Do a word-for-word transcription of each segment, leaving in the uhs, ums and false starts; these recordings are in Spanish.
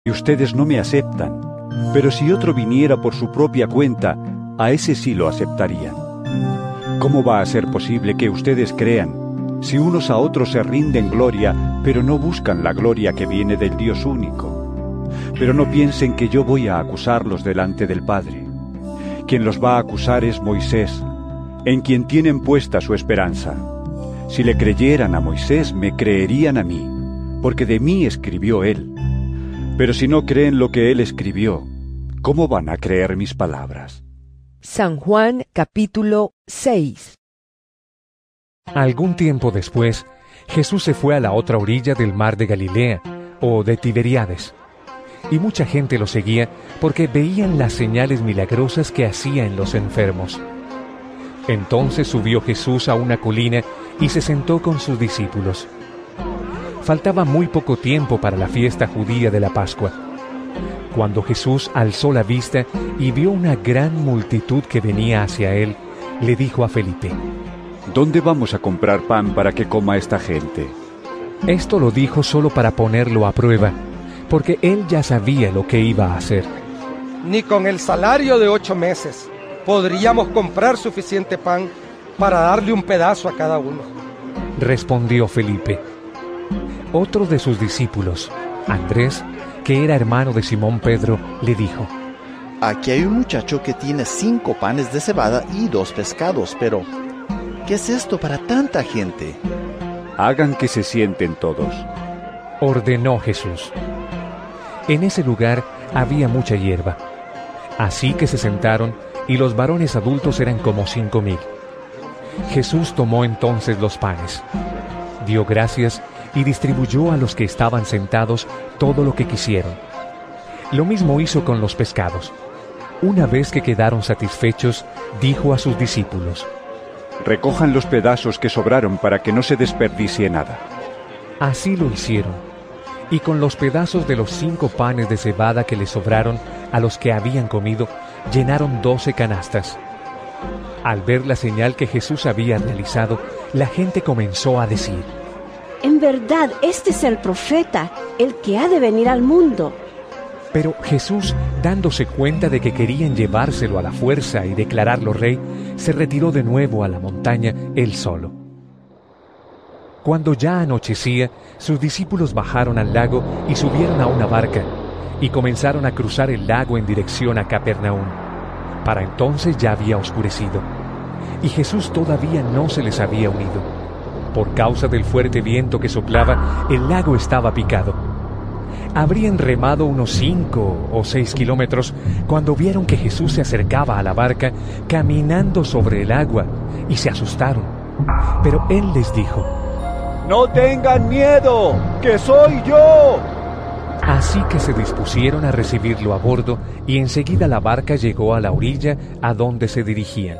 y ustedes no me aceptan. Pero si otro viniera por su propia cuenta, a ese sí lo aceptarían. ¿Cómo va a ser posible que ustedes crean, si unos a otros se rinden gloria, pero no buscan la gloria que viene del Dios único? Pero no piensen que yo voy a acusarlos delante del Padre. Quien los va a acusar es Moisés, en quien tienen puesta su esperanza. Si le creyeran a Moisés, me creerían a mí, porque de mí escribió él. Pero si no creen lo que él escribió, ¿cómo van a creer mis palabras? San Juan capítulo seis. Algún tiempo después, Jesús se fue a la otra orilla del mar de Galilea, o de Tiberíades, y mucha gente lo seguía porque veían las señales milagrosas que hacía en los enfermos. Entonces subió Jesús a una colina y se sentó con sus discípulos. Faltaba muy poco tiempo para la fiesta judía de la Pascua. Cuando Jesús alzó la vista y vio una gran multitud que venía hacia él, le dijo a Felipe: ¿Dónde vamos a comprar pan para que coma esta gente? Esto lo dijo solo para ponerlo a prueba, porque él ya sabía lo que iba a hacer. Ni con el salario de ocho meses podríamos comprar suficiente pan para darle un pedazo a cada uno. Respondió Felipe. Otro de sus discípulos, Andrés, que era hermano de Simón Pedro, le dijo: Aquí hay un muchacho que tiene cinco panes de cebada y dos pescados, pero ¿qué es esto para tanta gente? Hagan que se sienten todos, ordenó Jesús. En ese lugar había mucha hierba, así que se sentaron, y los varones adultos eran como cinco mil. Jesús tomó entonces los panes, dio gracias y distribuyó a los que estaban sentados todo lo que quisieron. Lo mismo hizo con los pescados. Una vez que quedaron satisfechos, dijo a sus discípulos: recojan los pedazos que sobraron para que no se desperdicie nada. Así lo hicieron, y con los pedazos de los cinco panes de cebada que les sobraron a los que habían comido, llenaron doce canastas. Al ver la señal que Jesús había realizado, la gente comenzó a decir: en verdad, este es el profeta, el que ha de venir al mundo. Pero Jesús, dándose cuenta de que querían llevárselo a la fuerza y declararlo rey, se retiró de nuevo a la montaña él solo. Cuando ya anochecía, sus discípulos bajaron al lago y subieron a una barca, y comenzaron a cruzar el lago en dirección a Capernaum. Para entonces ya había oscurecido, y Jesús todavía no se les había unido. Por causa del fuerte viento que soplaba, el lago estaba picado. Habrían remado unos cinco o seis kilómetros cuando vieron que Jesús se acercaba a la barca caminando sobre el agua, y se asustaron. Pero él les dijo: ¡No tengan miedo, que soy yo! Así que se dispusieron a recibirlo a bordo, y enseguida la barca llegó a la orilla a donde se dirigían.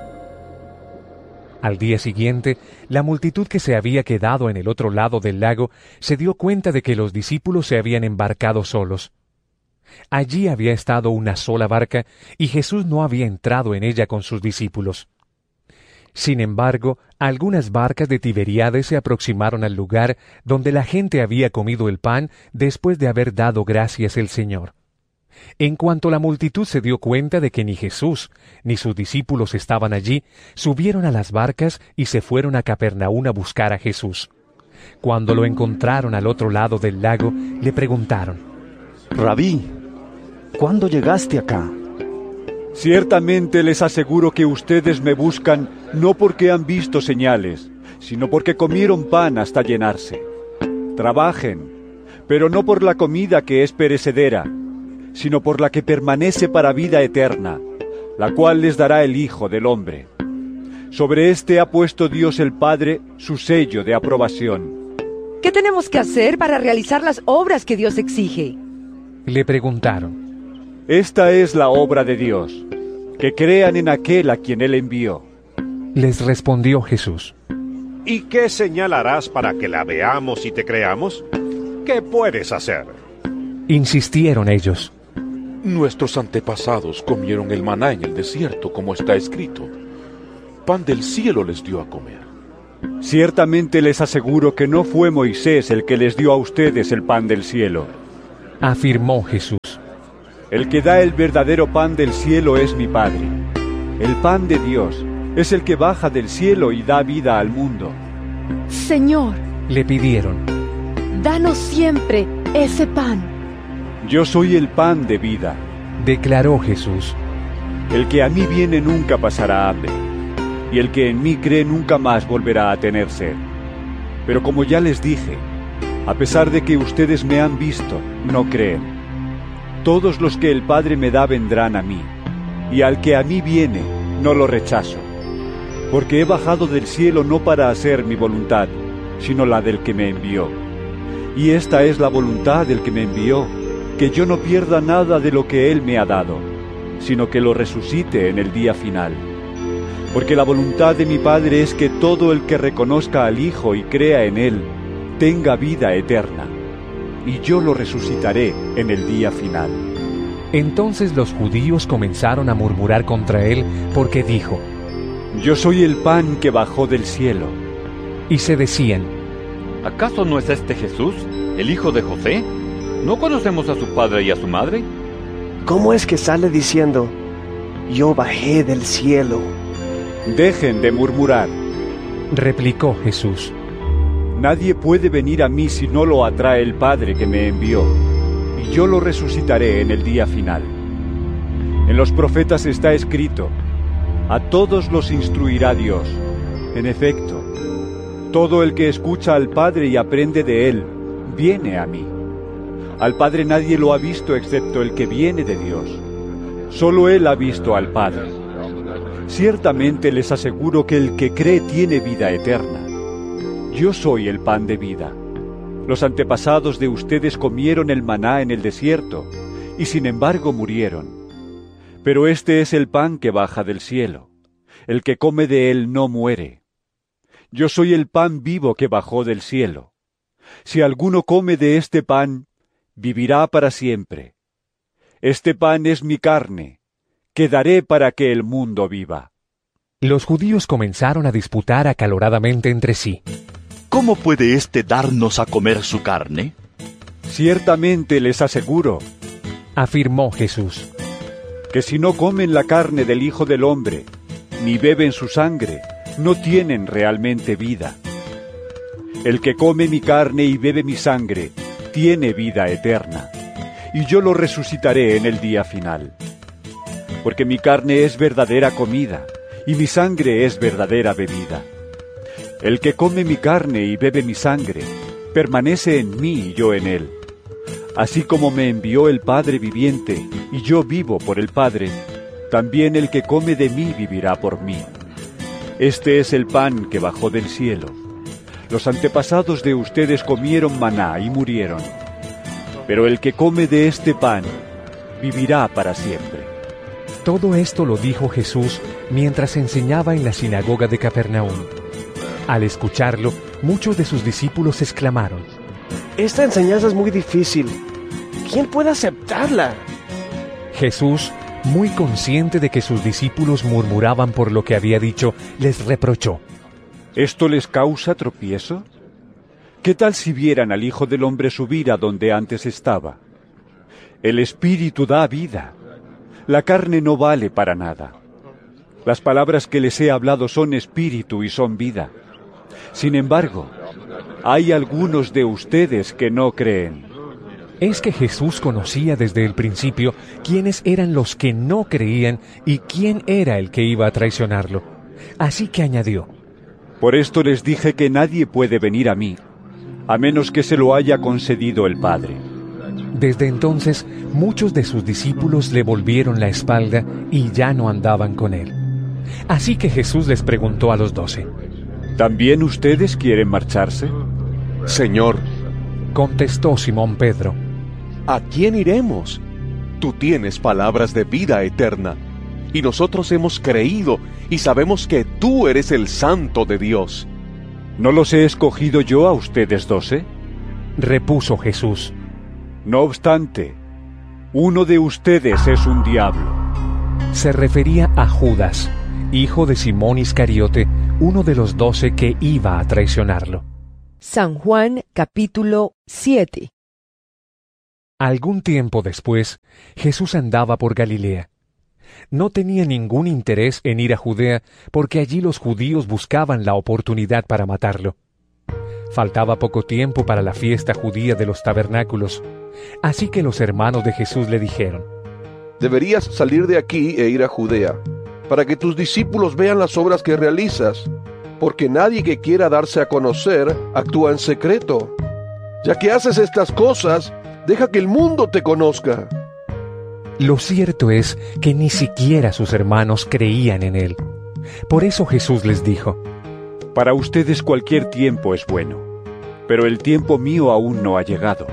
Al día siguiente, la multitud que se había quedado en el otro lado del lago se dio cuenta de que los discípulos se habían embarcado solos. Allí había estado una sola barca, y Jesús no había entrado en ella con sus discípulos. Sin embargo, algunas barcas de Tiberíades se aproximaron al lugar donde la gente había comido el pan después de haber dado gracias al Señor. En cuanto la multitud se dio cuenta de que ni Jesús ni sus discípulos estaban allí, subieron a las barcas y se fueron a Capernaum a buscar a Jesús. Cuando lo encontraron al otro lado del lago, le preguntaron: Rabí, ¿cuándo llegaste acá? Ciertamente les aseguro que ustedes me buscan no porque han visto señales, sino porque comieron pan hasta llenarse. Trabajen, pero no por la comida que es perecedera, sino por la que permanece para vida eterna, la cual les dará el Hijo del Hombre. Sobre éste ha puesto Dios el Padre su sello de aprobación. ¿Qué tenemos que hacer para realizar las obras que Dios exige? Le preguntaron. Esta es la obra de Dios, que crean en aquel a quien Él envió. Les respondió Jesús: ¿Y qué señalarás para que la veamos y te creamos? ¿Qué puedes hacer? Insistieron ellos. Nuestros antepasados comieron el maná en el desierto, como está escrito. Pan del cielo les dio a comer. Ciertamente les aseguro que no fue Moisés el que les dio a ustedes el pan del cielo, afirmó Jesús. El que da el verdadero pan del cielo es mi Padre. El pan de Dios es el que baja del cielo y da vida al mundo. Señor, le pidieron, danos siempre ese pan. Yo soy el pan de vida, declaró Jesús. El que a mí viene nunca pasará hambre, y el que en mí cree nunca más volverá a tener sed. Pero como ya les dije, a pesar de que ustedes me han visto, no creen. Todos los que el Padre me da vendrán a mí, y al que a mí viene, no lo rechazo. Porque he bajado del cielo no para hacer mi voluntad, sino la del que me envió. Y esta es la voluntad del que me envió, que yo no pierda nada de lo que Él me ha dado, sino que lo resucite en el día final. Porque la voluntad de mi Padre es que todo el que reconozca al Hijo y crea en Él, tenga vida eterna, y yo lo resucitaré en el día final. Entonces los judíos comenzaron a murmurar contra él, porque dijo, Yo soy el pan que bajó del cielo. Y se decían, ¿acaso no es este Jesús, el hijo de José? ¿No conocemos a su padre y a su madre? ¿Cómo es que sale diciendo, yo bajé del cielo? Dejen de murmurar, replicó Jesús. Nadie puede venir a mí si no lo atrae el Padre que me envió, y yo lo resucitaré en el día final. En los profetas está escrito, a todos los instruirá Dios. En efecto, todo el que escucha al Padre y aprende de Él, viene a mí. Al Padre nadie lo ha visto excepto el que viene de Dios. Solo Él ha visto al Padre. Ciertamente les aseguro que el que cree tiene vida eterna. Yo soy el pan de vida. Los antepasados de ustedes comieron el maná en el desierto, y sin embargo murieron. Pero este es el pan que baja del cielo. El que come de él no muere. Yo soy el pan vivo que bajó del cielo. Si alguno come de este pan, vivirá para siempre. Este pan es mi carne, que daré para que el mundo viva. Los judíos comenzaron a disputar acaloradamente entre sí. ¿Cómo puede éste darnos a comer su carne? Ciertamente les aseguro, afirmó Jesús, que si no comen la carne del Hijo del Hombre, ni beben su sangre, no tienen realmente vida. El que come mi carne y bebe mi sangre, tiene vida eterna, y yo lo resucitaré en el día final. Porque mi carne es verdadera comida, y mi sangre es verdadera bebida. El que come mi carne y bebe mi sangre, permanece en mí y yo en él. Así como me envió el Padre viviente, y yo vivo por el Padre, también el que come de mí vivirá por mí. Este es el pan que bajó del cielo. Los antepasados de ustedes comieron maná y murieron. Pero el que come de este pan, vivirá para siempre. Todo esto lo dijo Jesús mientras enseñaba en la sinagoga de Capernaum. Al escucharlo, muchos de sus discípulos exclamaron, Esta enseñanza es muy difícil. ¿Quién puede aceptarla? Jesús, muy consciente de que sus discípulos murmuraban por lo que había dicho, les reprochó. ¿Esto les causa tropiezo? ¿Qué tal si vieran al Hijo del Hombre subir a donde antes estaba? El Espíritu da vida. La carne no vale para nada. Las palabras que les he hablado son espíritu y son vida. Sin embargo, hay algunos de ustedes que no creen. Es que Jesús conocía desde el principio quiénes eran los que no creían y quién era el que iba a traicionarlo. Así que añadió, Por esto les dije que nadie puede venir a mí, a menos que se lo haya concedido el Padre. Desde entonces, muchos de sus discípulos le volvieron la espalda y ya no andaban con él. Así que Jesús les preguntó a los doce, ¿también ustedes quieren marcharse? Señor, contestó Simón Pedro, ¿a quién iremos? Tú tienes palabras de vida eterna, y nosotros hemos creído y sabemos que tú eres el Santo de Dios. ¿No los he escogido yo a ustedes doce? Repuso Jesús. No obstante, uno de ustedes es un diablo. Se refería a Judas, hijo de Simón Iscariote, uno de los doce que iba a traicionarlo. San Juan capítulo siete. Algún tiempo después, Jesús andaba por Galilea. No tenía ningún interés en ir a Judea porque allí los judíos buscaban la oportunidad para matarlo. Faltaba poco tiempo para la fiesta judía de los tabernáculos, así que los hermanos de Jesús le dijeron: Deberías salir de aquí e ir a Judea, para que tus discípulos vean las obras que realizas, porque nadie que quiera darse a conocer actúa en secreto. Ya que haces estas cosas, deja que el mundo te conozca. Lo cierto es que ni siquiera sus hermanos creían en él. Por eso Jesús les dijo: Para ustedes cualquier tiempo es bueno, pero el tiempo mío aún no ha llegado.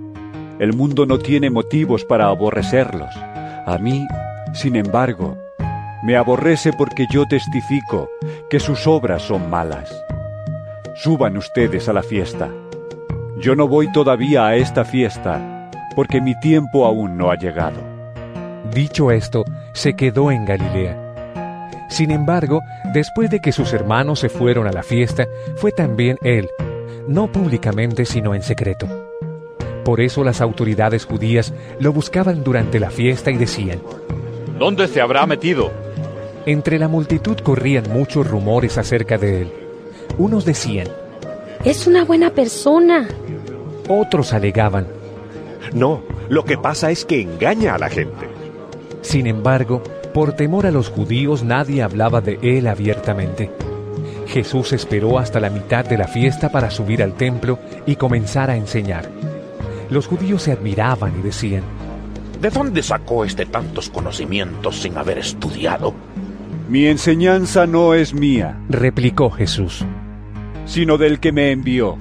El mundo no tiene motivos para aborrecerlos. A mí, sin embargo, me aborrece porque yo testifico que sus obras son malas. Suban ustedes a la fiesta. Yo no voy todavía a esta fiesta, porque mi tiempo aún no ha llegado. Dicho esto, se quedó en Galilea. Sin embargo, después de que sus hermanos se fueron a la fiesta, fue también él, no públicamente sino en secreto. Por eso las autoridades judías lo buscaban durante la fiesta y decían: ¿Dónde se habrá metido? Entre la multitud corrían muchos rumores acerca de él. Unos decían: es una buena persona. Otros alegaban: no, lo que pasa es que engaña a la gente. Sin embargo, por temor a los judíos nadie hablaba de él abiertamente. Jesús esperó hasta la mitad de la fiesta para subir al templo y comenzar a enseñar. Los judíos se admiraban y decían: ¿de dónde sacó este tantos conocimientos sin haber estudiado? Mi enseñanza no es mía, replicó Jesús, sino del que me envió.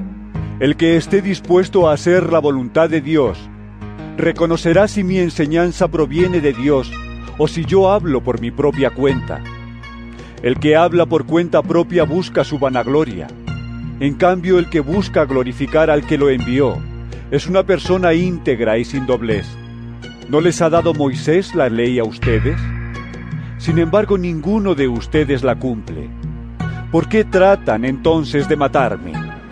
El que esté dispuesto a hacer la voluntad de Dios, reconocerá si mi enseñanza proviene de Dios o si yo hablo por mi propia cuenta. El que habla por cuenta propia busca su vanagloria. En cambio, el que busca glorificar al que lo envió es una persona íntegra y sin doblez. ¿No les ha dado Moisés la ley a ustedes? Sin embargo, ninguno de ustedes la cumple. ¿Por qué tratan entonces de matarme?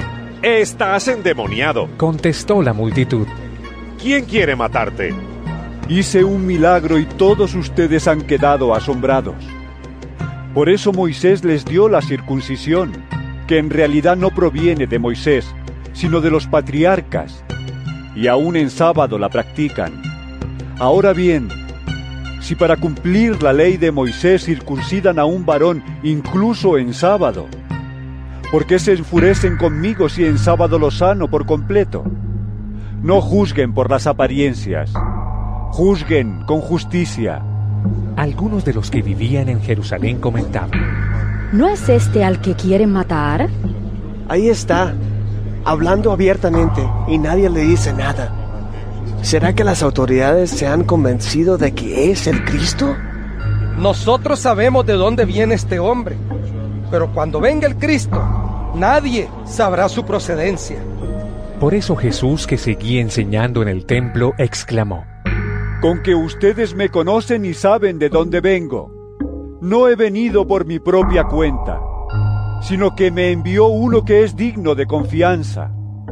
¡Estás endemoniado!, contestó la multitud. ¿Quién quiere matarte? Hice un milagro y todos ustedes han quedado asombrados. Por eso Moisés les dio la circuncisión, que en realidad no proviene de Moisés, sino de los patriarcas, y aún en sábado la practican. Ahora bien, si para cumplir la ley de Moisés circuncidan a un varón incluso en sábado, ¿por qué se enfurecen conmigo si en sábado lo sano por completo? No juzguen por las apariencias, juzguen con justicia. Algunos de los que vivían en Jerusalén comentaban: ¿no es este al que quieren matar? Ahí está, hablando abiertamente y nadie le dice nada. ¿Será que las autoridades se han convencido de que es el Cristo? Nosotros sabemos de dónde viene este hombre, pero cuando venga el Cristo, nadie sabrá su procedencia. Por eso Jesús, que seguía enseñando en el templo, exclamó: con que ustedes me conocen y saben de dónde vengo. No he venido por mi propia cuenta, sino que me envió uno que es digno de confianza.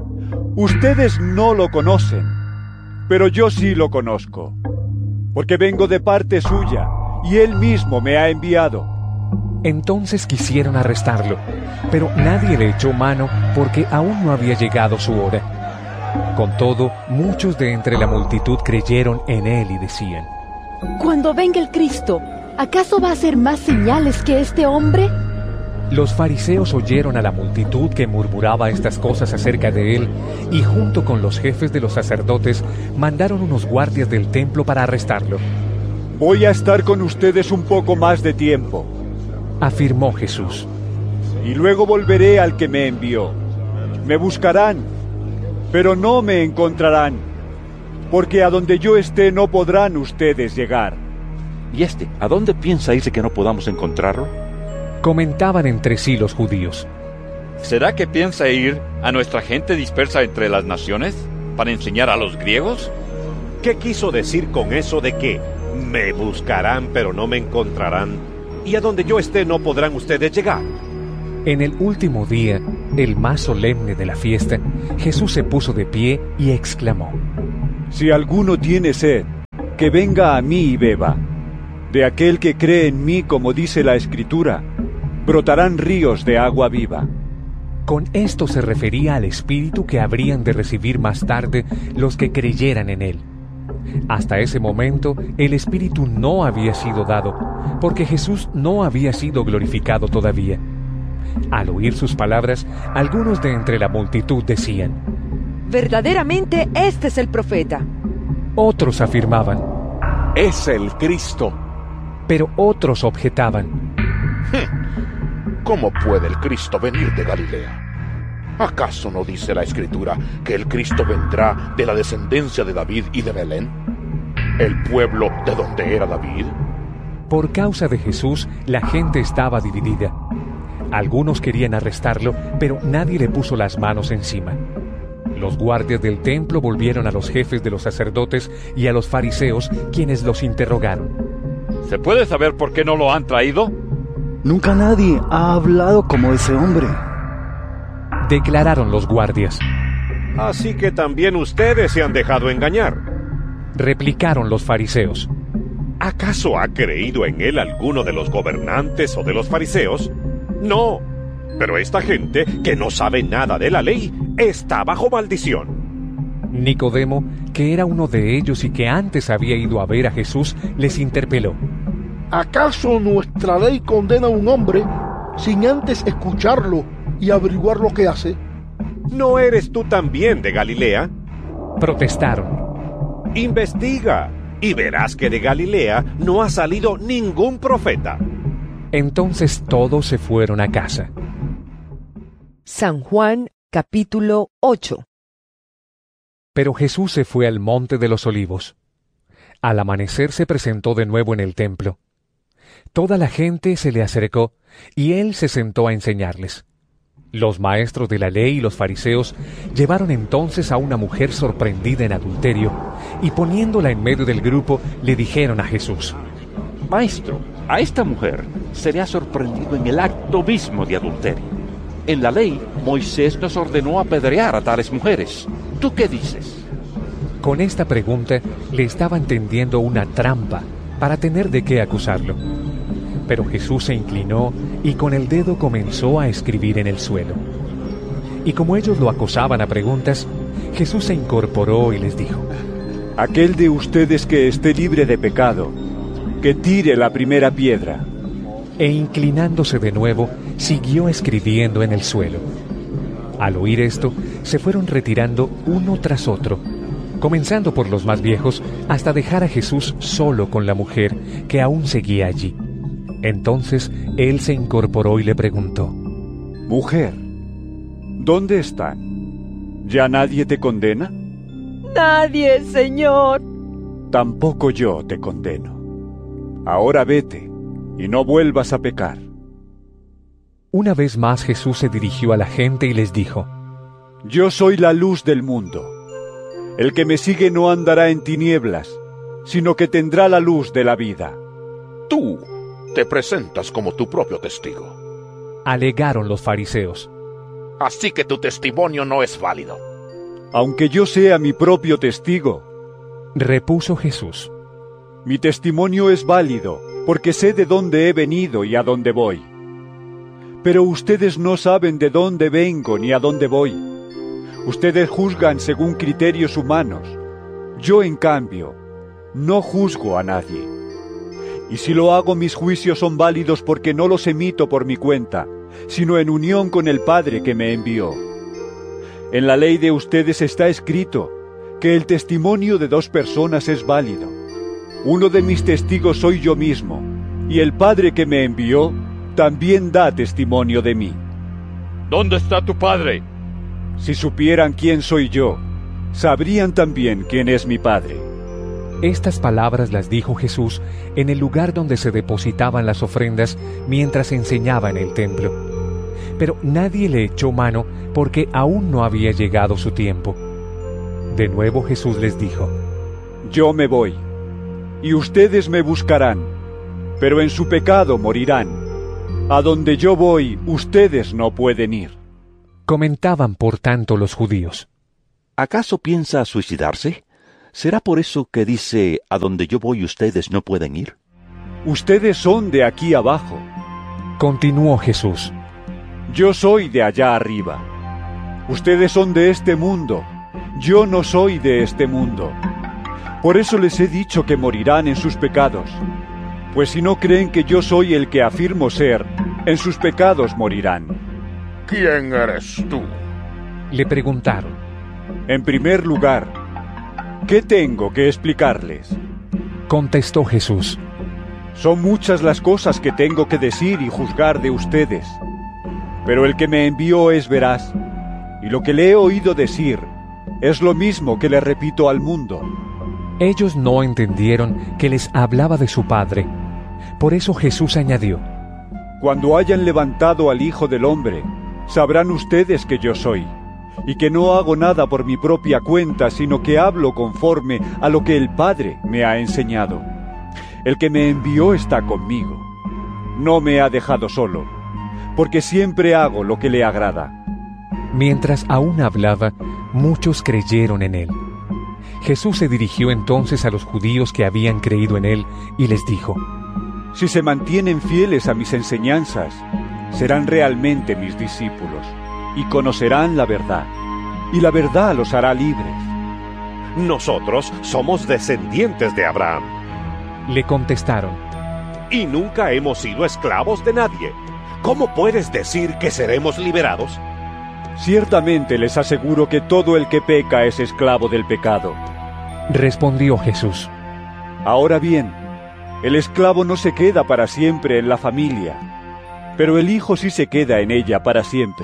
Ustedes no lo conocen, pero yo sí lo conozco, porque vengo de parte suya, y él mismo me ha enviado. Entonces quisieron arrestarlo, pero nadie le echó mano porque aún no había llegado su hora. Con todo, muchos de entre la multitud creyeron en él y decían: cuando venga el Cristo, ¿acaso va a hacer más señales que este hombre? Los fariseos oyeron a la multitud que murmuraba estas cosas acerca de él, y junto con los jefes de los sacerdotes mandaron unos guardias del templo para arrestarlo. Voy a estar con ustedes un poco más de tiempo, afirmó Jesús, y luego volveré al que me envió. Me buscarán, pero no me encontrarán, porque a donde yo esté no podrán ustedes llegar. ¿Y este, a dónde piensa irse que no podamos encontrarlo? Comentaban entre sí los judíos. ¿Será que piensa ir a nuestra gente dispersa entre las naciones para enseñar a los griegos? ¿Qué quiso decir con eso de que me buscarán pero no me encontrarán, y a donde yo esté no podrán ustedes llegar? En el último día, el más solemne de la fiesta, Jesús se puso de pie y exclamó: Si alguno tiene sed, que venga a mí y beba. De aquel que cree en mí, como dice la Escritura, brotarán ríos de agua viva. Con esto se refería al Espíritu que habrían de recibir más tarde los que creyeran en él. Hasta ese momento el Espíritu no había sido dado, porque Jesús no había sido glorificado todavía. Al oír sus palabras, algunos de entre la multitud decían: verdaderamente este es el profeta. Otros afirmaban: es el Cristo. Pero otros objetaban: ¿cómo puede el Cristo venir de Galilea? ¿Acaso no dice la Escritura que el Cristo vendrá de la descendencia de David y de Belén, el pueblo de donde era David? Por causa de Jesús, la gente estaba dividida. Algunos querían arrestarlo, pero nadie le puso las manos encima. Los guardias del templo volvieron a los jefes de los sacerdotes y a los fariseos, quienes los interrogaron. ¿Se puede saber por qué no lo han traído? Nunca nadie ha hablado como ese hombre, declararon los guardias. Así que también ustedes se han dejado engañar, replicaron los fariseos. ¿Acaso ha creído en él alguno de los gobernantes o de los fariseos? No, pero esta gente, que no sabe nada de la ley, está bajo maldición. Nicodemo, que era uno de ellos y que antes había ido a ver a Jesús, les interpeló. ¿Acaso nuestra ley condena a un hombre sin antes escucharlo y averiguar lo que hace? ¿No eres tú también de Galilea? Protestaron. Investiga, y verás que de Galilea no ha salido ningún profeta. Entonces todos se fueron a casa. San Juan, capítulo ocho. Pero Jesús se fue al monte de los Olivos. Al amanecer se presentó de nuevo en el templo. Toda la gente se le acercó, y él se sentó a enseñarles. Los maestros de la ley y los fariseos llevaron entonces a una mujer sorprendida en adulterio, y poniéndola en medio del grupo, le dijeron a Jesús: Maestro, a esta mujer se le ha sorprendido en el acto mismo de adulterio. En la ley, Moisés nos ordenó apedrear a tales mujeres. ¿Tú qué dices? Con esta pregunta le estaban tendiendo una trampa para tener de qué acusarlo. Pero Jesús se inclinó y con el dedo comenzó a escribir en el suelo. Y como ellos lo acosaban a preguntas, Jesús se incorporó y les dijo: aquel de ustedes que esté libre de pecado, que tire la primera piedra. E inclinándose de nuevo, siguió escribiendo en el suelo. Al oír esto, se fueron retirando uno tras otro, comenzando por los más viejos, hasta dejar a Jesús solo con la mujer, que aún seguía allí. Entonces él se incorporó y le preguntó: mujer, ¿dónde están? ¿Ya nadie te condena? Nadie, Señor. Tampoco yo te condeno. Ahora vete, y no vuelvas a pecar. Una vez más Jesús se dirigió a la gente y les dijo: yo soy la luz del mundo. El que me sigue no andará en tinieblas, sino que tendrá la luz de la vida. Tú te presentas como tu propio testigo, alegaron los fariseos. Así que tu testimonio no es válido. Aunque yo sea mi propio testigo, repuso Jesús, mi testimonio es válido, porque sé de dónde he venido y a dónde voy. Pero ustedes no saben de dónde vengo ni a dónde voy. Ustedes juzgan según criterios humanos. Yo, en cambio, no juzgo a nadie. Y si lo hago, mis juicios son válidos porque no los emito por mi cuenta, sino en unión con el Padre que me envió. En la ley de ustedes está escrito que el testimonio de dos personas es válido. Uno de mis testigos soy yo mismo, y el Padre que me envió también da testimonio de mí. ¿Dónde está tu Padre? Si supieran quién soy yo, sabrían también quién es mi Padre. Estas palabras las dijo Jesús en el lugar donde se depositaban las ofrendas mientras enseñaba en el templo. Pero nadie le echó mano porque aún no había llegado su tiempo. De nuevo Jesús les dijo: yo me voy, y ustedes me buscarán, pero en su pecado morirán. A donde yo voy, ustedes no pueden ir. Comentaban por tanto los judíos: ¿acaso piensa suicidarse? ¿será por eso que dice, a donde yo voy ustedes no pueden ir? Ustedes son de aquí abajo. Continuó Jesús. Yo soy de allá arriba. Ustedes son de este mundo. Yo no soy de este mundo. Por eso les he dicho que morirán en sus pecados. Pues si no creen que yo soy el que afirmo ser, en sus pecados morirán. ¿Quién eres tú? Le preguntaron. En primer lugar, ¿qué tengo que explicarles? Contestó Jesús. Son muchas las cosas que tengo que decir y juzgar de ustedes. Pero el que me envió es veraz, y lo que le he oído decir es lo mismo que le repito al mundo. Ellos no entendieron que les hablaba de su Padre. Por eso Jesús añadió: Cuando hayan levantado al Hijo del Hombre, sabrán ustedes que yo soy, y que no hago nada por mi propia cuenta, sino que hablo conforme a lo que el Padre me ha enseñado. El que me envió está conmigo. No me ha dejado solo, porque siempre hago lo que le agrada. Mientras aún hablaba, muchos creyeron en él. Jesús se dirigió entonces a los judíos que habían creído en él y les dijo: Si se mantienen fieles a mis enseñanzas, serán realmente mis discípulos, y conocerán la verdad, y la verdad los hará libres. Nosotros somos descendientes de Abraham. Le contestaron: Y nunca hemos sido esclavos de nadie. ¿Cómo puedes decir que seremos liberados? Ciertamente les aseguro que todo el que peca es esclavo del pecado. Respondió Jesús: Ahora bien, el esclavo no se queda para siempre en la familia, pero el Hijo sí se queda en ella para siempre.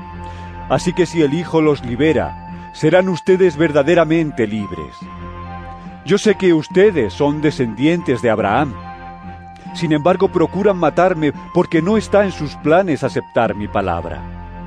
Así que si el Hijo los libera, serán ustedes verdaderamente libres. Yo sé que ustedes son descendientes de Abraham. Sin embargo, procuran matarme porque no está en sus planes aceptar mi palabra.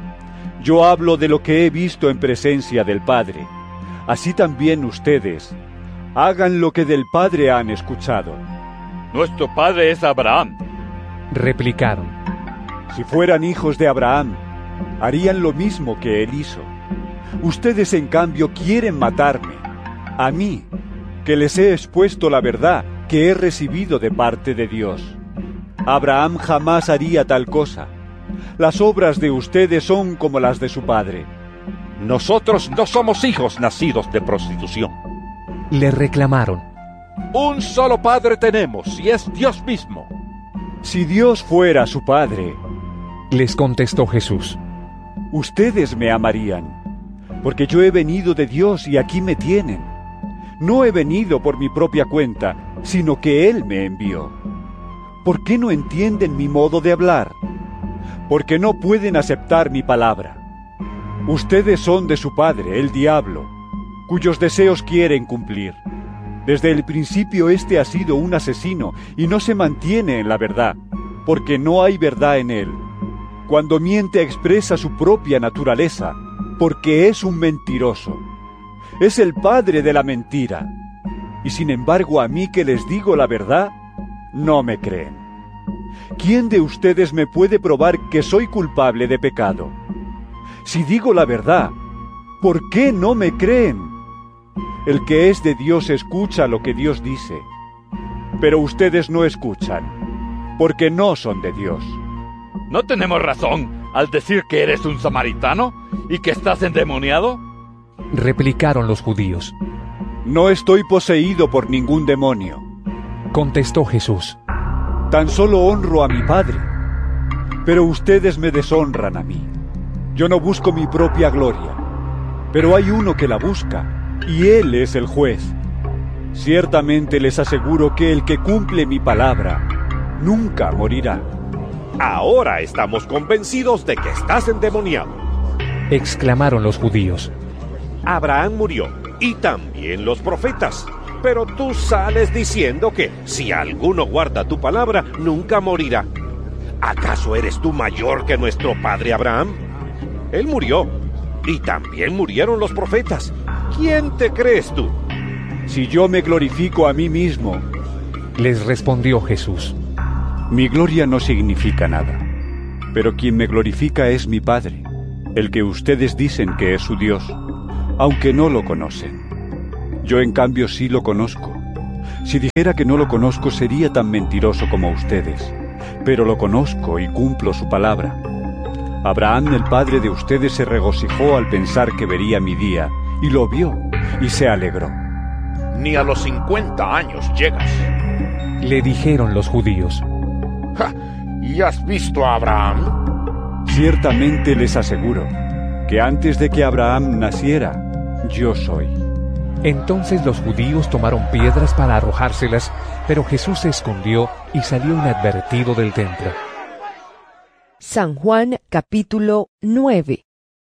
Yo hablo de lo que he visto en presencia del Padre. Así también ustedes hagan lo que del Padre han escuchado. Nuestro padre es Abraham. Replicaron: Si fueran hijos de Abraham, harían lo mismo que él hizo. Ustedes, en cambio, quieren matarme, a mí, que les he expuesto la verdad que he recibido de parte de Dios. Abraham jamás haría tal cosa. Las obras de ustedes son como las de su padre. Nosotros no somos hijos nacidos de prostitución. Le reclamaron: Un solo padre tenemos, y es Dios mismo. Si Dios fuera su padre, les contestó Jesús, ustedes me amarían, porque yo he venido de Dios y aquí me tienen. No he venido por mi propia cuenta, sino que Él me envió. ¿Por qué no entienden mi modo de hablar? Porque no pueden aceptar mi palabra. Ustedes son de su padre, el diablo, cuyos deseos quieren cumplir. Desde el principio éste ha sido un asesino y no se mantiene en la verdad, porque no hay verdad en él. Cuando miente expresa su propia naturaleza, porque es un mentiroso. Es el padre de la mentira. Y sin embargo, a mí que les digo la verdad, no me creen. ¿Quién de ustedes me puede probar que soy culpable de pecado? Si digo la verdad, ¿por qué no me creen? El que es de Dios escucha lo que Dios dice. Pero ustedes no escuchan, porque no son de Dios. ¿No tenemos razón al decir que eres un samaritano y que estás endemoniado? Replicaron los judíos. No estoy poseído por ningún demonio. Contestó Jesús. Tan solo honro a mi Padre. Pero ustedes me deshonran a mí. Yo no busco mi propia gloria, pero hay uno que la busca, y Él es el juez. Ciertamente les aseguro que el que cumple mi palabra nunca morirá. Ahora estamos convencidos de que estás endemoniado. Exclamaron los judíos. Abraham murió, y también los profetas. Pero tú sales diciendo que si alguno guarda tu palabra, nunca morirá. ¿Acaso eres tú mayor que nuestro padre Abraham? Él murió, y también murieron los profetas. ¿Quién te crees tú? Si yo me glorifico a mí mismo, les respondió Jesús, mi gloria no significa nada. Pero quien me glorifica es mi Padre, el que ustedes dicen que es su Dios, aunque no lo conocen. Yo en cambio sí lo conozco. Si dijera que no lo conozco sería tan mentiroso como ustedes, pero lo conozco y cumplo su palabra. Abraham, el padre de ustedes, se regocijó al pensar que vería mi día, y lo vio, y se alegró. Ni a los cincuenta años llegas, le dijeron los judíos. ¡Ja! ¿Y has visto a Abraham? Ciertamente les aseguro que antes de que Abraham naciera, yo soy. Entonces los judíos tomaron piedras para arrojárselas, pero Jesús se escondió y salió inadvertido del templo. San Juan capítulo nueve.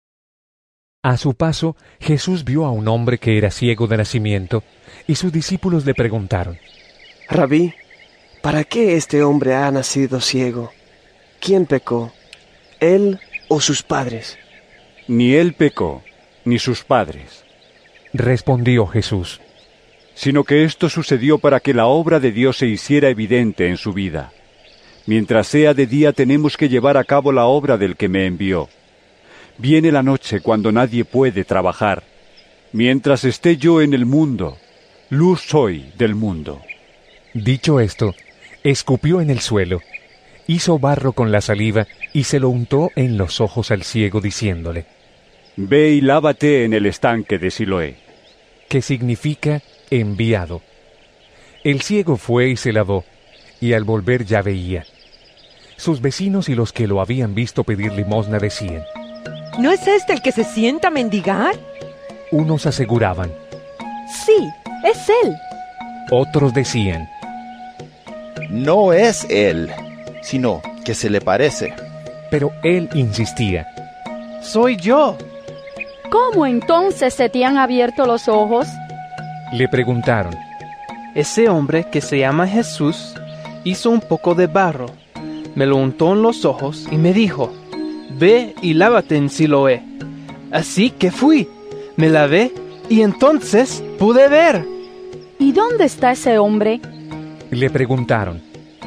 A su paso, Jesús vio a un hombre que era ciego de nacimiento, y sus discípulos le preguntaron: Rabí, ¿para qué este hombre ha nacido ciego? ¿Quién pecó, él o sus padres? Ni él pecó, ni sus padres, respondió Jesús, sino que esto sucedió para que la obra de Dios se hiciera evidente en su vida. Mientras sea de día tenemos que llevar a cabo la obra del que me envió. Viene la noche cuando nadie puede trabajar. Mientras esté yo en el mundo, luz soy del mundo. Dicho esto, escupió en el suelo, hizo barro con la saliva y se lo untó en los ojos al ciego, diciéndole: Ve y lávate en el estanque de Siloé, que significa enviado. El ciego fue y se lavó, y al volver ya veía. Sus vecinos y los que lo habían visto pedir limosna decían: ¿No es este el que se sienta a mendigar? Unos aseguraban: Sí, es él. Otros decían: No es él, sino que se le parece. Pero él insistía: Soy yo. ¿Cómo entonces se te han abierto los ojos? Le preguntaron. Ese hombre que se llama Jesús hizo un poco de barro, me lo untó en los ojos y me dijo: Ve y lávate en Siloé. Así que fui, me lavé y entonces pude ver. ¿Y dónde está ese hombre? Le preguntaron.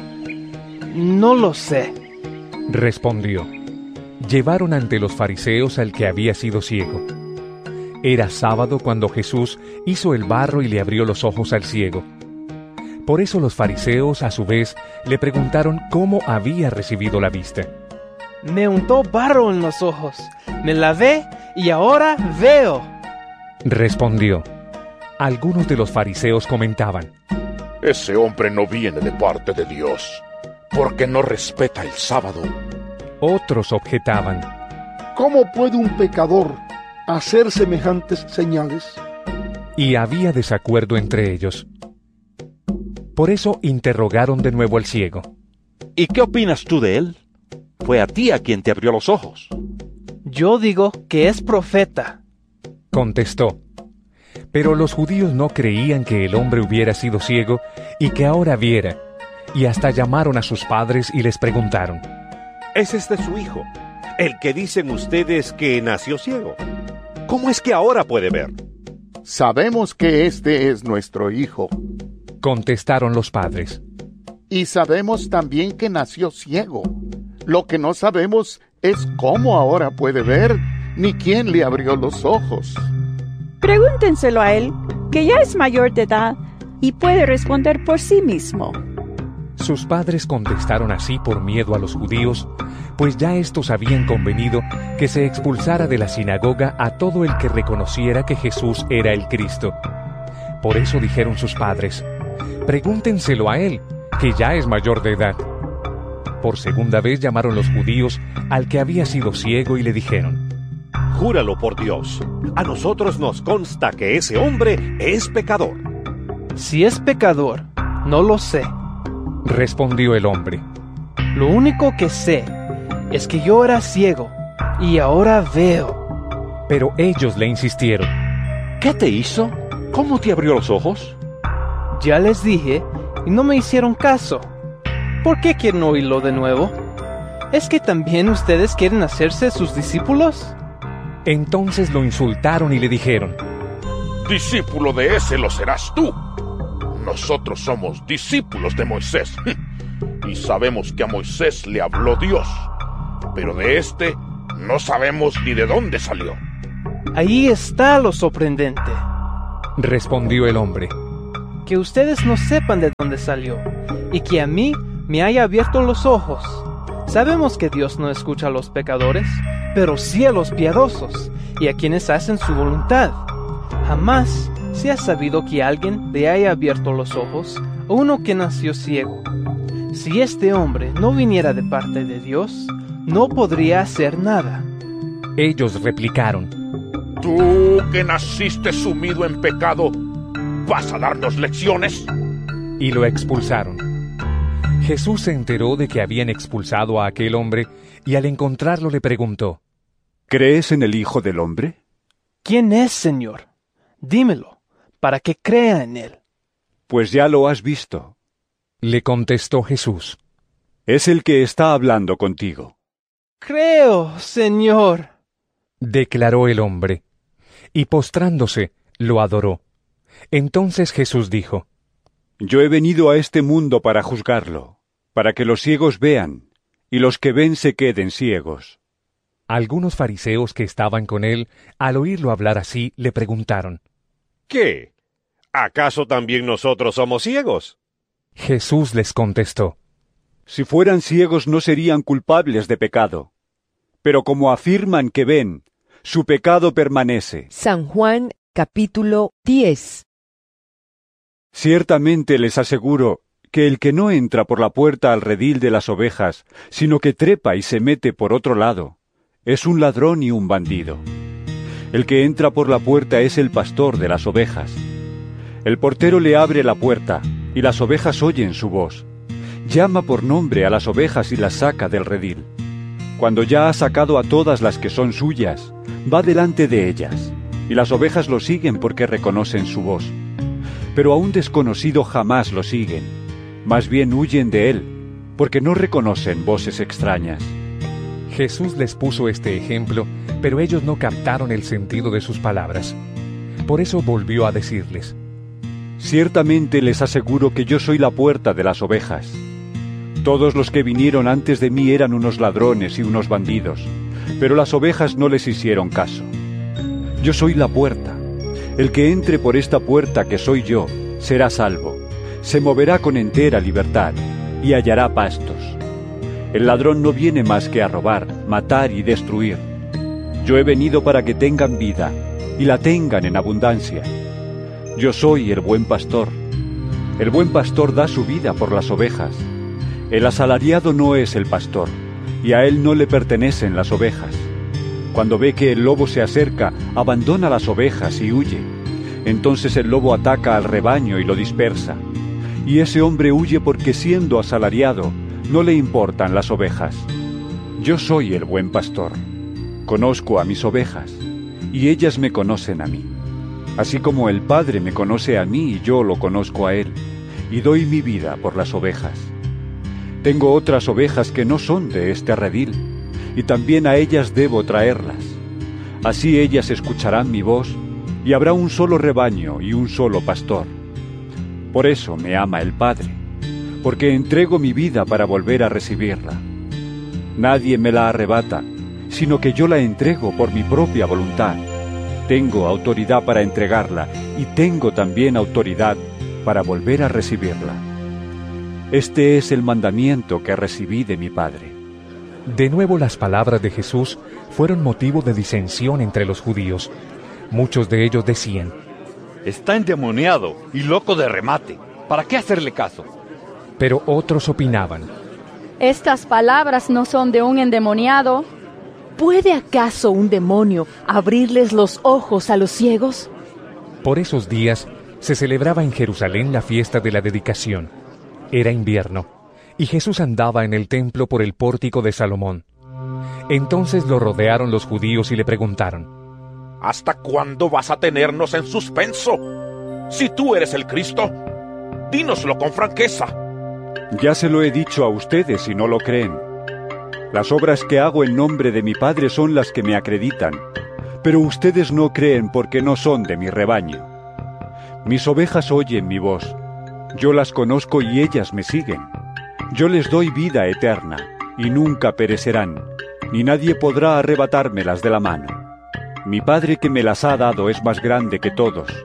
No lo sé, respondió. Llevaron ante los fariseos al que había sido ciego. Era sábado cuando Jesús hizo el barro y le abrió los ojos al ciego. Por eso los fariseos, a su vez, le preguntaron cómo había recibido la vista. Me untó barro en los ojos, me lavé y ahora veo, respondió. Algunos de los fariseos comentaban: Ese hombre no viene de parte de Dios, porque no respeta el sábado. Otros objetaban: ¿Cómo puede un pecador hacer semejantes señales? Y había desacuerdo entre ellos. Por eso interrogaron de nuevo al ciego. ¿Y qué opinas tú de él? Fue a ti a quien te abrió los ojos. Yo digo que es profeta, contestó. Pero los judíos no creían que el hombre hubiera sido ciego y que ahora viera, y hasta llamaron a sus padres y les preguntaron: ¿Es este su hijo, el que dicen ustedes que nació ciego? ¿Cómo es que ahora puede ver? Sabemos que este es nuestro hijo, contestaron los padres. Y sabemos también que nació ciego. Lo que no sabemos es cómo ahora puede ver, ni quién le abrió los ojos. Pregúntenselo a él, que ya es mayor de edad y puede responder por sí mismo. Sus padres contestaron así por miedo a los judíos, pues ya éstos habían convenido que se expulsara de la sinagoga a todo el que reconociera que Jesús era el Cristo. Por eso dijeron sus padres: Pregúntenselo a él, que ya es mayor de edad. Por segunda vez llamaron los judíos al que había sido ciego y le dijeron: Júralo por Dios, a nosotros nos consta que ese hombre es pecador. Si es pecador, no lo sé, respondió el hombre. Lo único que sé es que yo era ciego y ahora veo. Pero ellos le insistieron: ¿Qué te hizo? ¿Cómo te abrió los ojos? Ya les dije y no me hicieron caso. ¿Por qué quieren oírlo de nuevo? ¿Es que también ustedes quieren hacerse sus discípulos? Entonces lo insultaron y le dijeron: Discípulo de ese lo serás tú. Nosotros somos discípulos de Moisés y sabemos que a Moisés le habló Dios, pero de este no sabemos ni de dónde salió. Ahí está lo sorprendente. Respondió el hombre: Que ustedes no sepan de dónde salió, y que a mí me haya abierto los ojos. Sabemos que Dios no escucha a los pecadores, pero sí a los piadosos, y a quienes hacen su voluntad. Jamás se ha sabido que alguien le haya abierto los ojos a uno que nació ciego. Si este hombre no viniera de parte de Dios, no podría hacer nada. Ellos replicaron: Tú que naciste sumido en pecado, ¿vas a darnos lecciones? Y lo expulsaron. Jesús se enteró de que habían expulsado a aquel hombre, y al encontrarlo le preguntó: ¿Crees en el Hijo del Hombre? ¿Quién es, Señor? Dímelo, para que crea en él. Pues ya lo has visto. Le contestó Jesús: Es el que está hablando contigo. Creo, Señor, declaró el hombre, y postrándose, lo adoró. Entonces Jesús dijo: Yo he venido a este mundo para juzgarlo, para que los ciegos vean, y los que ven se queden ciegos. Algunos fariseos que estaban con él, al oírlo hablar así, le preguntaron: ¿Qué? ¿Acaso también nosotros somos ciegos? Jesús les contestó: Si fueran ciegos no serían culpables de pecado, pero como afirman que ven, su pecado permanece. San Juan, capítulo diez. Ciertamente les aseguro que el que no entra por la puerta al redil de las ovejas, sino que trepa y se mete por otro lado, es un ladrón y un bandido. El que entra por la puerta es el pastor de las ovejas. El portero le abre la puerta, y las ovejas oyen su voz. Llama por nombre a las ovejas y las saca del redil. Cuando ya ha sacado a todas las que son suyas, va delante de ellas, y las ovejas lo siguen porque reconocen su voz. Pero a un desconocido jamás lo siguen, más bien huyen de él, porque no reconocen voces extrañas. Jesús les puso este ejemplo, pero ellos no captaron el sentido de sus palabras. Por eso volvió a decirles: Ciertamente les aseguro que yo soy la puerta de las ovejas. Todos los que vinieron antes de mí eran unos ladrones y unos bandidos, pero las ovejas no les hicieron caso. Yo soy la puerta. El que entre por esta puerta que soy yo, será salvo. Se moverá con entera libertad y hallará pastos. El ladrón no viene más que a robar, matar y destruir. Yo he venido para que tengan vida y la tengan en abundancia. Yo soy el buen pastor. El buen pastor da su vida por las ovejas. El asalariado no es el pastor, y a él no le pertenecen las ovejas. Cuando ve que el lobo se acerca, abandona las ovejas y huye. Entonces el lobo ataca al rebaño y lo dispersa. Y ese hombre huye porque, siendo asalariado, no le importan las ovejas. Yo soy el buen pastor. Conozco a mis ovejas, y ellas me conocen a mí. Así como el Padre me conoce a mí y yo lo conozco a él, y doy mi vida por las ovejas. Tengo otras ovejas que no son de este redil, y también a ellas debo traerlas. Así ellas escucharán mi voz, y habrá un solo rebaño y un solo pastor. Por eso me ama el Padre, porque entrego mi vida para volver a recibirla. Nadie me la arrebata, sino que yo la entrego por mi propia voluntad. Tengo autoridad para entregarla, y tengo también autoridad para volver a recibirla. Este es el mandamiento que recibí de mi Padre. De nuevo las palabras de Jesús fueron motivo de disensión entre los judíos. Muchos de ellos decían: Está endemoniado y loco de remate. ¿Para qué hacerle caso? Pero otros opinaban: Estas palabras no son de un endemoniado. ¿Puede acaso un demonio abrirles los ojos a los ciegos? Por esos días se celebraba en Jerusalén la fiesta de la dedicación. Era invierno, y Jesús andaba en el templo por el pórtico de Salomón. Entonces lo rodearon los judíos y le preguntaron: ¿Hasta cuándo vas a tenernos en suspenso? Si tú eres el Cristo, dínoslo con franqueza. Ya se lo he dicho a ustedes y no lo creen. Las obras que hago en nombre de mi Padre son las que me acreditan, pero ustedes no creen porque no son de mi rebaño. Mis ovejas oyen mi voz. Yo las conozco y ellas me siguen. Yo les doy vida eterna, y nunca perecerán, ni nadie podrá arrebatármelas de la mano. Mi Padre que me las ha dado es más grande que todos,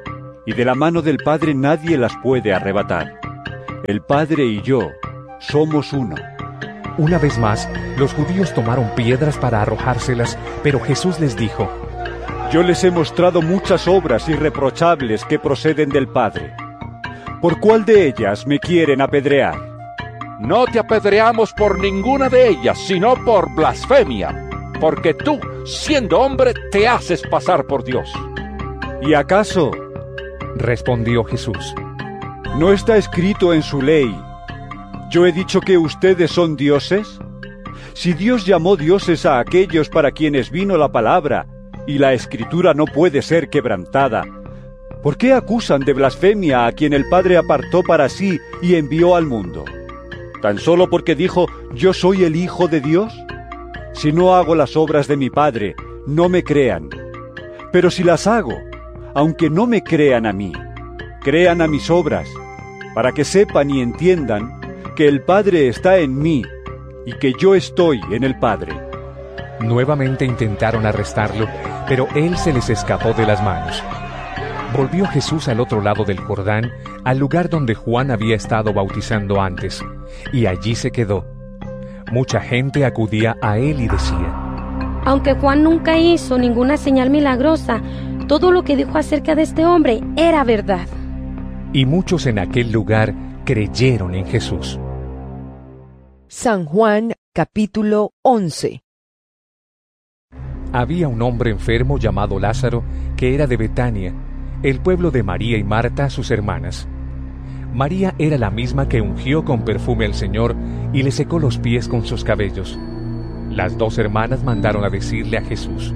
y de la mano del Padre nadie las puede arrebatar. El Padre y yo somos uno. Una vez más, los judíos tomaron piedras para arrojárselas, pero Jesús les dijo: Yo les he mostrado muchas obras irreprochables que proceden del Padre. ¿Por cuál de ellas me quieren apedrear? No te apedreamos por ninguna de ellas, sino por blasfemia, porque tú, siendo hombre, te haces pasar por Dios. ¿Y acaso? Respondió Jesús: ¿No está escrito en su ley: yo he dicho que ustedes son dioses? Si Dios llamó dioses a aquellos para quienes vino la palabra, y la Escritura no puede ser quebrantada, ¿por qué acusan de blasfemia a quien el Padre apartó para sí y envió al mundo? ¿Tan solo porque dijo: yo soy el Hijo de Dios? Si no hago las obras de mi Padre, no me crean. Pero si las hago, aunque no me crean a mí, crean a mis obras, para que sepan y entiendan que el Padre está en mí y que yo estoy en el Padre. Nuevamente intentaron arrestarlo, pero él se les escapó de las manos. Volvió Jesús al otro lado del Jordán, al lugar donde Juan había estado bautizando antes, y allí se quedó. Mucha gente acudía a él y decía: Aunque Juan nunca hizo ninguna señal milagrosa, todo lo que dijo acerca de este hombre era verdad. Y muchos en aquel lugar creyeron en Jesús. San Juan, capítulo once. Había un hombre enfermo llamado Lázaro, que era de Betania, el pueblo de María y Marta, sus hermanas. María era la misma que ungió con perfume al Señor y le secó los pies con sus cabellos. Las dos hermanas mandaron a decirle a Jesús: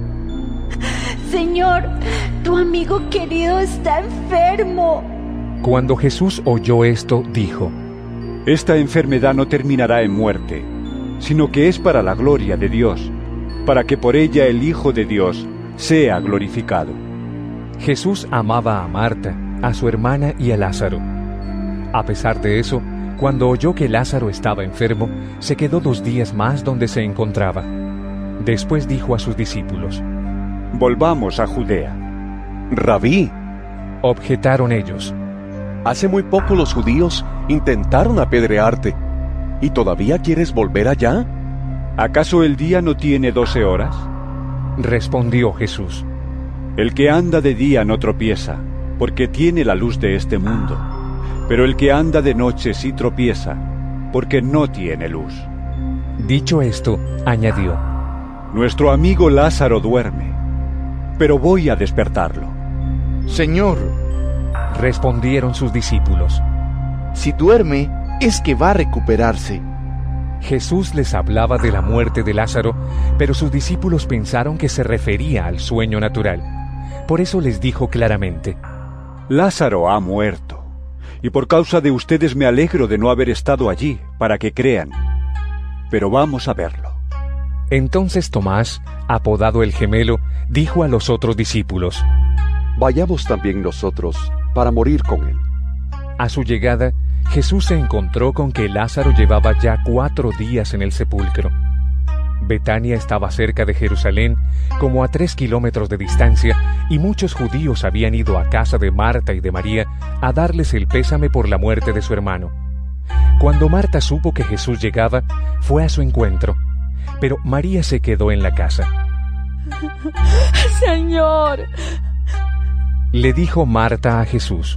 Señor, tu amigo querido está enfermo. Cuando Jesús oyó esto, dijo: Esta enfermedad no terminará en muerte, sino que es para la gloria de Dios, para que por ella el Hijo de Dios sea glorificado. Jesús amaba a Marta, a su hermana y a Lázaro. A pesar de eso, cuando oyó que Lázaro estaba enfermo, se quedó dos días más donde se encontraba. Después dijo a sus discípulos: Volvamos a Judea. Rabí, objetaron ellos, hace muy poco los judíos intentaron apedrearte, ¿y todavía quieres volver allá? ¿Acaso el día no tiene doce horas? Respondió Jesús: El que anda de día no tropieza, porque tiene la luz de este mundo. Pero el que anda de noche sí tropieza, porque no tiene luz. Dicho esto, añadió: Nuestro amigo Lázaro duerme, pero voy a despertarlo. Señor, respondieron sus discípulos, si duerme, es que va a recuperarse. Jesús les hablaba de la muerte de Lázaro, pero sus discípulos pensaron que se refería al sueño natural. Por eso les dijo claramente: Lázaro ha muerto, y por causa de ustedes me alegro de no haber estado allí, para que crean. Pero vamos a verlo. Entonces Tomás, apodado el Gemelo, dijo a los otros discípulos: Vayamos también nosotros, para morir con él. A su llegada, Jesús se encontró con que Lázaro llevaba ya cuatro días en el sepulcro. Betania estaba cerca de Jerusalén, como a tres kilómetros de distancia, y muchos judíos habían ido a casa de Marta y de María a darles el pésame por la muerte de su hermano. Cuando Marta supo que Jesús llegaba, fue a su encuentro, pero María se quedó en la casa. Señor, le dijo Marta a Jesús: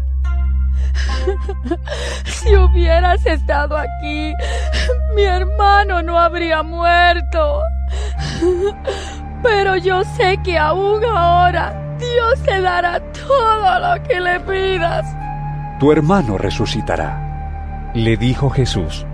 si hubieras estado aquí, mi hermano no habría muerto. Pero yo sé que aún ahora Dios te dará todo lo que le pidas. Tu hermano resucitará, le dijo Jesús.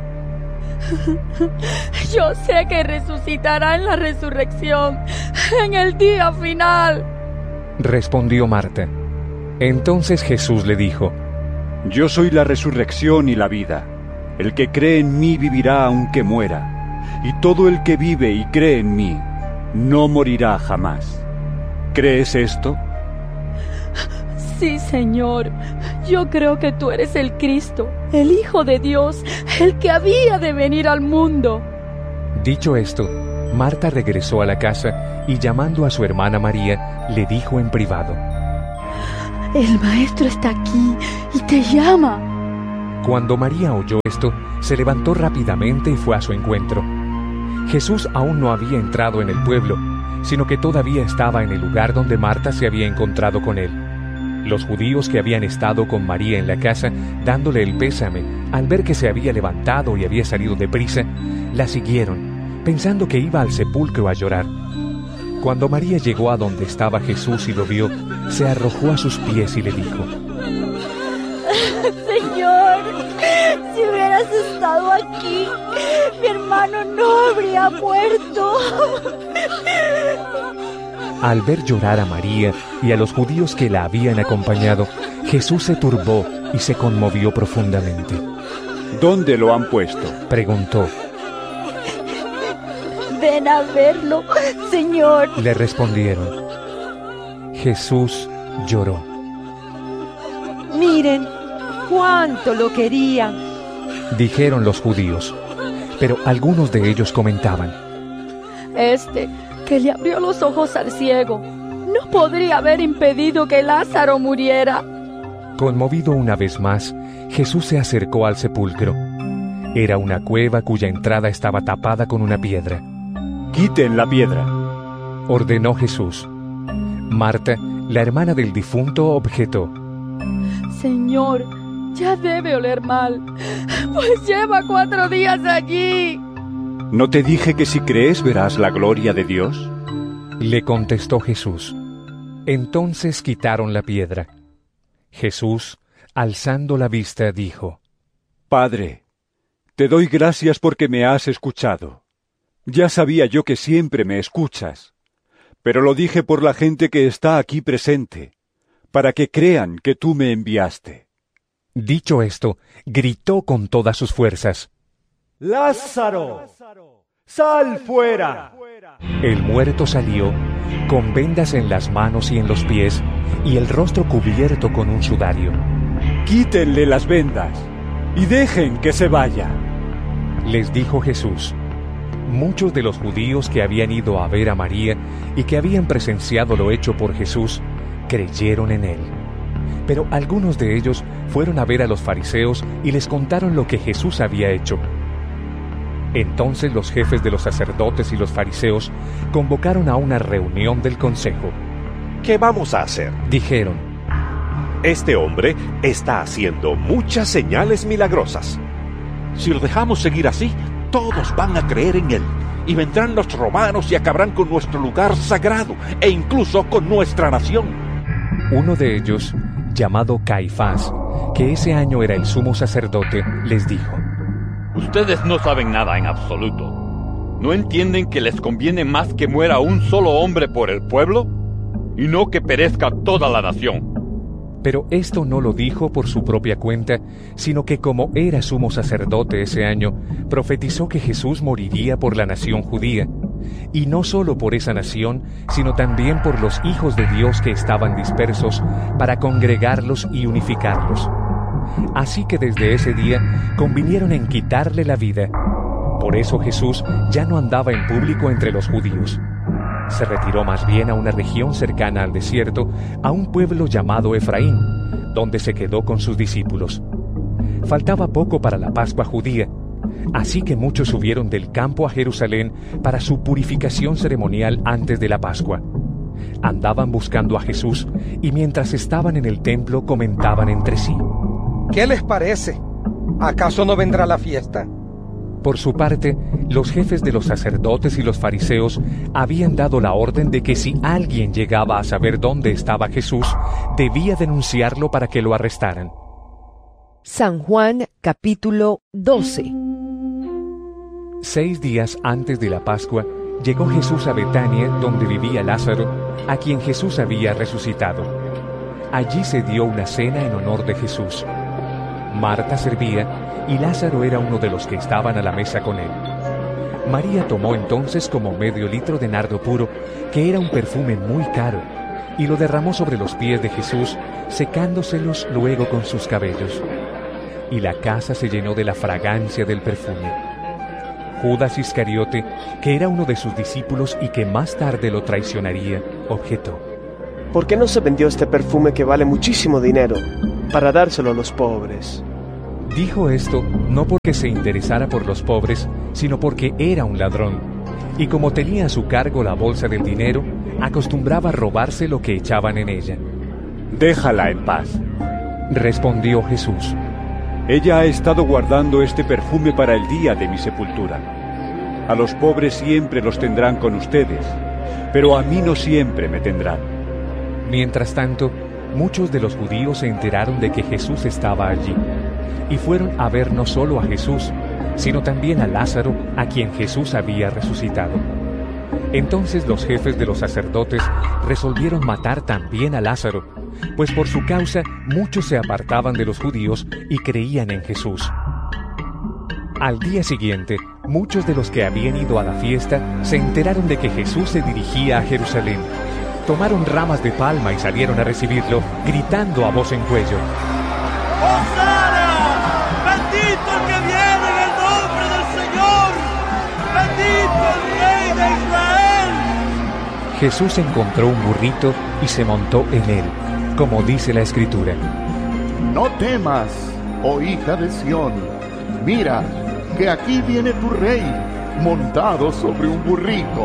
Yo sé que resucitará en la resurrección, en el día final, respondió Marta. Entonces Jesús le dijo: Yo soy la resurrección y la vida. El que cree en mí vivirá aunque muera, y todo el que vive y cree en mí no morirá jamás. ¿Crees esto? Sí, Señor. Yo creo que tú eres el Cristo, el Hijo de Dios, el que había de venir al mundo. Dicho esto, Marta regresó a la casa y llamando a su hermana María, le dijo en privado: el Maestro está aquí y te llama. Cuando María oyó esto, se levantó rápidamente y fue a su encuentro. Jesús aún no había entrado en el pueblo, sino que todavía estaba en el lugar donde Marta se había encontrado con él. Los judíos que habían estado con María en la casa, dándole el pésame, al ver que se había levantado y había salido deprisa, la siguieron, pensando que iba al sepulcro a llorar. Cuando María llegó a donde estaba Jesús y lo vio, se arrojó a sus pies y le dijo: Señor, si hubieras estado aquí, mi hermano no habría muerto. Al ver llorar a María y a los judíos que la habían acompañado, Jesús se turbó y se conmovió profundamente. ¿Dónde lo han puesto?, preguntó. Ven a verlo, Señor, le respondieron. Jesús lloró. Miren cuánto lo querían, dijeron los judíos, pero algunos de ellos comentaban: Este que le abrió los ojos al ciego no podría haber impedido que Lázaro muriera. Conmovido una vez más, Jesús se acercó al sepulcro. Era una cueva cuya entrada estaba tapada con una piedra. Quiten la piedra, ordenó Jesús. Marta, la hermana del difunto, objetó: Señor, ya debe oler mal, pues lleva cuatro días allí. ¿No te dije que si crees verás la gloria de Dios?, le contestó Jesús. Entonces quitaron la piedra. Jesús, alzando la vista, dijo: Padre, te doy gracias porque me has escuchado. Ya sabía yo que siempre me escuchas, pero lo dije por la gente que está aquí presente, para que crean que tú me enviaste. Dicho esto, gritó con todas sus fuerzas: ¡Lázaro, sal fuera! El muerto salió, con vendas en las manos y en los pies, y el rostro cubierto con un sudario. Quítenle las vendas y dejen que se vaya, les dijo Jesús. Muchos de los judíos que habían ido a ver a María y que habían presenciado lo hecho por Jesús, creyeron en él. Pero algunos de ellos fueron a ver a los fariseos y les contaron lo que Jesús había hecho. Entonces los jefes de los sacerdotes y los fariseos convocaron a una reunión del consejo. ¿Qué vamos a hacer?, dijeron. Este hombre está haciendo muchas señales milagrosas. Si lo dejamos seguir así, todos van a creer en él, y vendrán los romanos y acabarán con nuestro lugar sagrado, e incluso con nuestra nación. Uno de ellos, llamado Caifás, que ese año era el sumo sacerdote, les dijo: Ustedes no saben nada en absoluto. ¿No entienden que les conviene más que muera un solo hombre por el pueblo, y no que perezca toda la nación? Pero esto no lo dijo por su propia cuenta, sino que como era sumo sacerdote ese año, profetizó que Jesús moriría por la nación judía, y no solo por esa nación, sino también por los hijos de Dios que estaban dispersos, para congregarlos y unificarlos. Así que desde ese día convinieron en quitarle la vida. Por eso Jesús ya no andaba en público entre los judíos. Se retiró más bien a una región cercana al desierto, a un pueblo llamado Efraín, donde se quedó con sus discípulos. Faltaba poco para la Pascua judía, así que muchos subieron del campo a Jerusalén para su purificación ceremonial antes de la Pascua. Andaban buscando a Jesús y mientras estaban en el templo comentaban entre sí: ¿Qué les parece? ¿Acaso no vendrá la fiesta? Por su parte, los jefes de los sacerdotes y los fariseos habían dado la orden de que si alguien llegaba a saber dónde estaba Jesús, debía denunciarlo para que lo arrestaran. San Juan capítulo doce. Seis días antes de la Pascua, llegó Jesús a Betania, donde vivía Lázaro, a quien Jesús había resucitado. Allí se dio una cena en honor de Jesús. Marta servía, y Lázaro era uno de los que estaban a la mesa con él. María tomó entonces como medio litro de nardo puro, que era un perfume muy caro, y lo derramó sobre los pies de Jesús, secándoselos luego con sus cabellos. Y la casa se llenó de la fragancia del perfume. Judas Iscariote, que era uno de sus discípulos y que más tarde lo traicionaría, objetó: ¿por qué no se vendió este perfume que vale muchísimo dinero para dárselo a los pobres? Dijo esto no porque se interesara por los pobres, sino porque era un ladrón, y como tenía a su cargo la bolsa del dinero, acostumbraba a robarse lo que echaban en ella. Déjala en paz, respondió Jesús. Ella ha estado guardando este perfume para el día de mi sepultura. A los pobres siempre los tendrán con ustedes, pero a mí no siempre me tendrán. Mientras tanto, muchos de los judíos se enteraron de que Jesús estaba allí, y fueron a ver no solo a Jesús, sino también a Lázaro, a quien Jesús había resucitado. Entonces los jefes de los sacerdotes resolvieron matar también a Lázaro, pues por su causa muchos se apartaban de los judíos y creían en Jesús. Al día siguiente, muchos de los que habían ido a la fiesta se enteraron de que Jesús se dirigía a Jerusalén. Tomaron ramas de palma y salieron a recibirlo, gritando a voz en cuello: ¡Hosana! ¡Bendito el que viene en el nombre del Señor! ¡Bendito el Rey de Israel! Jesús encontró un burrito y se montó en él, como dice la Escritura. No temas, oh hija de Sión. Mira, que aquí viene tu rey, montado sobre un burrito.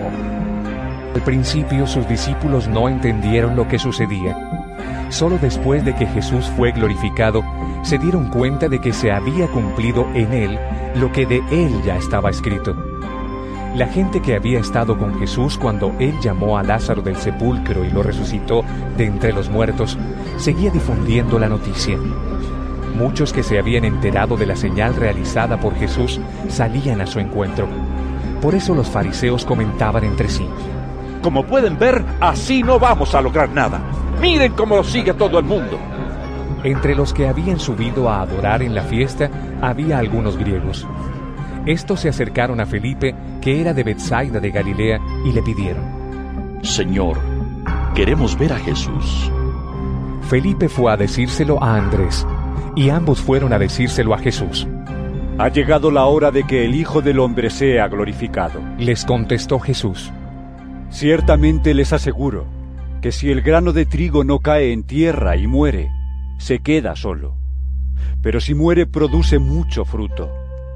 Al principio sus discípulos no entendieron lo que sucedía. Solo después de que Jesús fue glorificado, se dieron cuenta de que se había cumplido en él lo que de él ya estaba escrito. La gente que había estado con Jesús cuando él llamó a Lázaro del sepulcro y lo resucitó de entre los muertos, seguía difundiendo la noticia. Muchos que se habían enterado de la señal realizada por Jesús salían a su encuentro. Por eso los fariseos comentaban entre sí: como pueden ver, así no vamos a lograr nada. Miren cómo lo sigue todo el mundo. Entre los que habían subido a adorar en la fiesta había algunos griegos. Estos se acercaron a Felipe, que era de Betsaida de Galilea, y le pidieron: Señor, queremos ver a Jesús. Felipe fue a decírselo a Andrés, y ambos fueron a decírselo a Jesús. Ha llegado la hora de que el Hijo del Hombre sea glorificado. Les contestó Jesús: Ciertamente les aseguro que si el grano de trigo no cae en tierra y muere, se queda solo. Pero si muere, produce mucho fruto.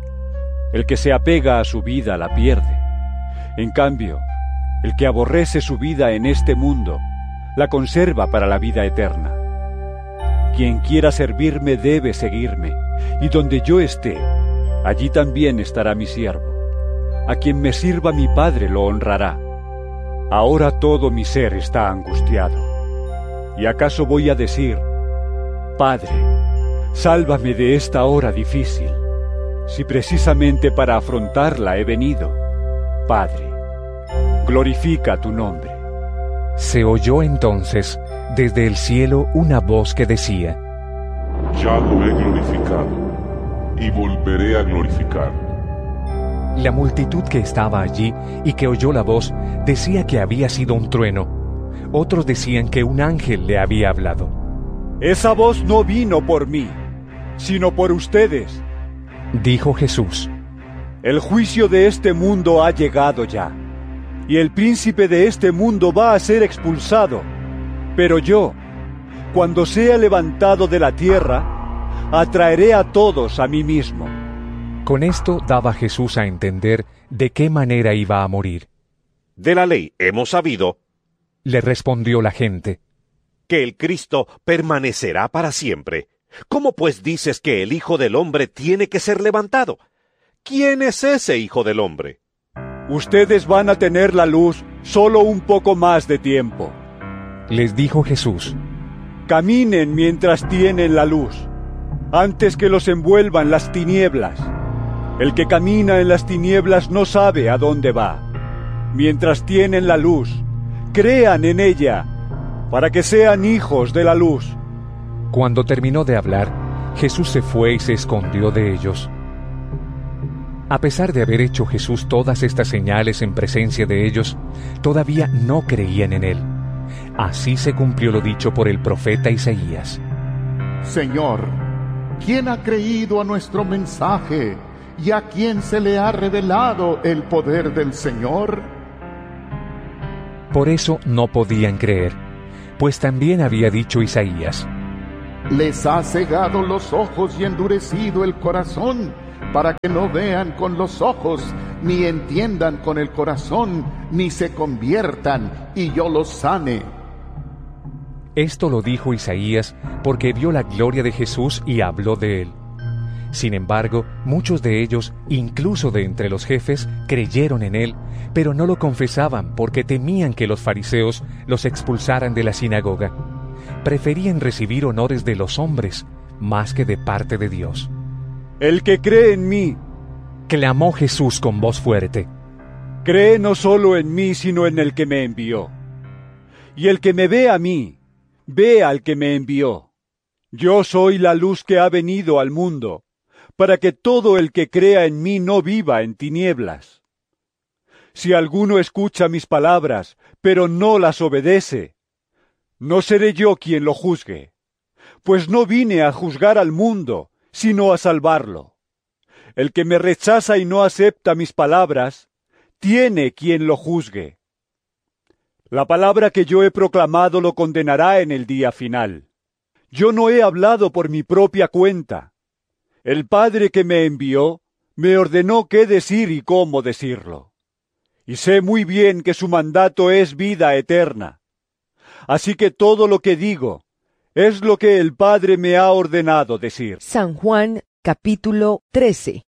El que se apega a su vida la pierde. En cambio, el que aborrece su vida en este mundo, la conserva para la vida eterna. Quien quiera servirme debe seguirme, y donde yo esté, allí también estará mi siervo. A quien me sirva mi Padre lo honrará. Ahora todo mi ser está angustiado. ¿Y acaso voy a decir: Padre, sálvame de esta hora difícil, si precisamente para afrontarla he venido? Padre, glorifica tu nombre. Se oyó entonces desde el cielo una voz que decía: Ya lo he glorificado, y volveré a glorificar. La multitud que estaba allí y que oyó la voz decía que había sido un trueno. Otros decían que un ángel le había hablado. Esa voz no vino por mí, sino por ustedes, dijo Jesús. El juicio de este mundo ha llegado ya, y el príncipe de este mundo va a ser expulsado. Pero yo, cuando sea levantado de la tierra, atraeré a todos a mí mismo. Con esto daba Jesús a entender de qué manera iba a morir. De la ley hemos sabido, le respondió la gente, que el Cristo permanecerá para siempre. ¿Cómo pues dices que el Hijo del Hombre tiene que ser levantado? ¿Quién es ese Hijo del Hombre? Ustedes van a tener la luz solo un poco más de tiempo, les dijo Jesús. Caminen mientras tienen la luz, antes que los envuelvan las tinieblas. El que camina en las tinieblas no sabe a dónde va. Mientras tienen la luz, crean en ella, para que sean hijos de la luz. Cuando terminó de hablar, Jesús se fue y se escondió de ellos. A pesar de haber hecho Jesús todas estas señales en presencia de ellos, todavía no creían en él. Así se cumplió lo dicho por el profeta Isaías. Señor, ¿quién ha creído a nuestro mensaje? ¿Y a quién se le ha revelado el poder del Señor? Por eso no podían creer, pues también había dicho Isaías: Les ha cegado los ojos y endurecido el corazón, para que no vean con los ojos, ni entiendan con el corazón, ni se conviertan, y yo los sane. Esto lo dijo Isaías porque vio la gloria de Jesús y habló de él. Sin embargo, muchos de ellos, incluso de entre los jefes, creyeron en él, pero no lo confesaban porque temían que los fariseos los expulsaran de la sinagoga. Preferían recibir honores de los hombres más que de parte de Dios. El que cree en mí, clamó Jesús con voz fuerte, cree no solo en mí, sino en el que me envió. Y el que me ve a mí, ve al que me envió. Yo soy la luz que ha venido al mundo, para que todo el que crea en mí no viva en tinieblas. Si alguno escucha mis palabras, pero no las obedece, no seré yo quien lo juzgue, pues no vine a juzgar al mundo, sino a salvarlo. El que me rechaza y no acepta mis palabras, tiene quien lo juzgue. La palabra que yo he proclamado lo condenará en el día final. Yo no he hablado por mi propia cuenta. El Padre que me envió me ordenó qué decir y cómo decirlo. Y sé muy bien que su mandato es vida eterna. Así que todo lo que digo es lo que el Padre me ha ordenado decir. San Juan, capítulo trece.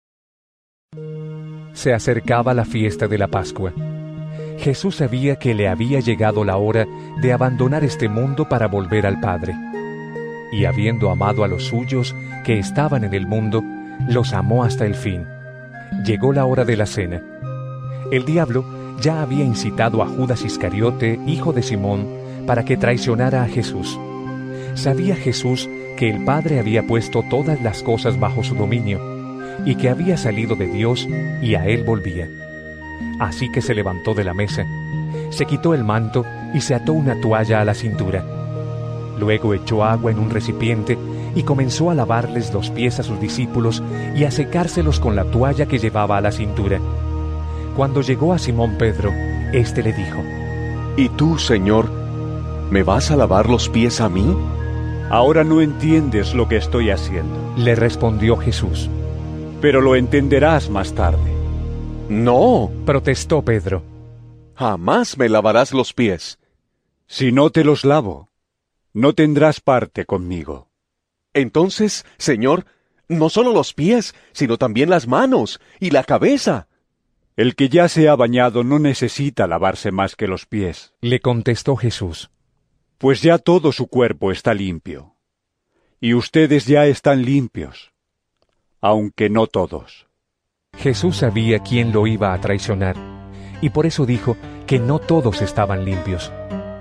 Se acercaba la fiesta de la Pascua. Jesús sabía que le había llegado la hora de abandonar este mundo para volver al Padre. Y habiendo amado a los suyos que estaban en el mundo, los amó hasta el fin. Llegó la hora de la cena. El diablo ya había incitado a Judas Iscariote, hijo de Simón, para que traicionara a Jesús. Sabía Jesús que el Padre había puesto todas las cosas bajo su dominio, y que había salido de Dios y a él volvía. Así que se levantó de la mesa, se quitó el manto y se ató una toalla a la cintura. Luego echó agua en un recipiente y comenzó a lavarles los pies a sus discípulos y a secárselos con la toalla que llevaba a la cintura. Cuando llegó a Simón Pedro, éste le dijo: ¿Y tú, Señor, me vas a lavar los pies a mí? Ahora no entiendes lo que estoy haciendo, le respondió Jesús. Pero lo entenderás más tarde. No, protestó Pedro. Jamás me lavarás los pies. Si no te los lavo, no tendrás parte conmigo. Entonces, Señor, no solo los pies, sino también las manos y la cabeza. El que ya se ha bañado no necesita lavarse más que los pies, le contestó Jesús. Pues ya todo su cuerpo está limpio, y ustedes ya están limpios, aunque no todos. Jesús sabía quién lo iba a traicionar, y por eso dijo que no todos estaban limpios.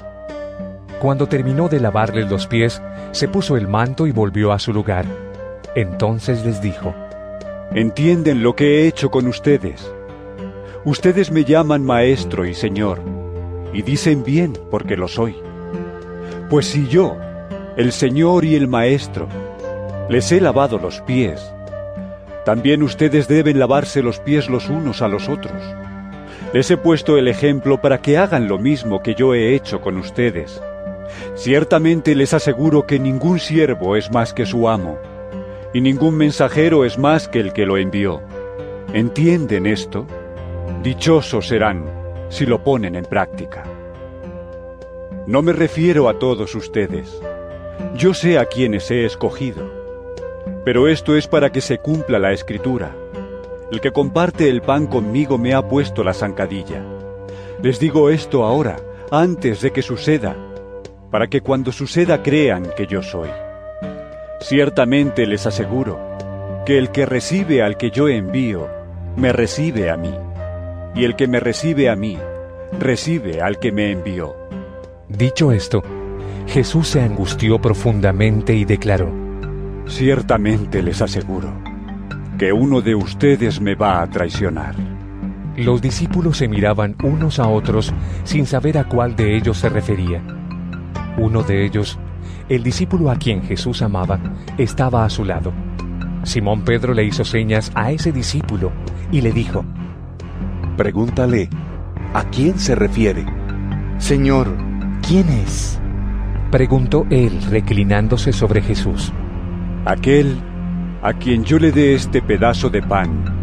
Cuando terminó de lavarles los pies, se puso el manto y volvió a su lugar. Entonces les dijo: ¿Entienden lo que he hecho con ustedes? Ustedes me llaman Maestro y Señor, y dicen bien porque lo soy. Pues si yo, el Señor y el Maestro, les he lavado los pies, también ustedes deben lavarse los pies los unos a los otros. Les he puesto el ejemplo para que hagan lo mismo que yo he hecho con ustedes. Ciertamente les aseguro que ningún siervo es más que su amo, y ningún mensajero es más que el que lo envió. ¿Entienden esto? Dichosos serán si lo ponen en práctica. No me refiero a todos ustedes. Yo sé a quienes he escogido. Pero esto es para que se cumpla la Escritura. El que comparte el pan conmigo me ha puesto la zancadilla. Les digo esto ahora, antes de que suceda, para que cuando suceda crean que yo soy. Ciertamente les aseguro que el que recibe al que yo envío, me recibe a mí, y el que me recibe a mí, recibe al que me envió. Dicho esto, Jesús se angustió profundamente y declaró: Ciertamente les aseguro que uno de ustedes me va a traicionar. Los discípulos se miraban unos a otros sin saber a cuál de ellos se refería. Uno de ellos, el discípulo a quien Jesús amaba, estaba a su lado. Simón Pedro le hizo señas a ese discípulo y le dijo: Pregúntale, ¿a quién se refiere? Señor, ¿quién es? Preguntó él, reclinándose sobre Jesús. Aquel a quien yo le dé este pedazo de pan